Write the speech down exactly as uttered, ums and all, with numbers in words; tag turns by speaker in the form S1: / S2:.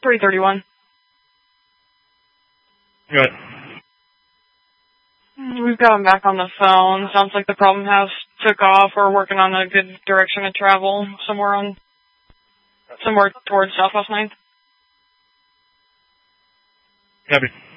S1: three thirty-one.
S2: Good.
S1: We've got him back on the phone. Sounds like the problem house took off. We're working on a good direction to travel somewhere on, somewhere towards Southwest ninth.
S2: Copy.